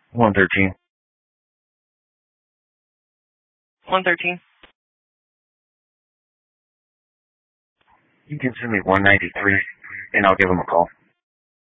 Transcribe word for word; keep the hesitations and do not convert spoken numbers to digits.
one thirteen. one thirteen. You can send me one ninety-three, and I'll give him a call.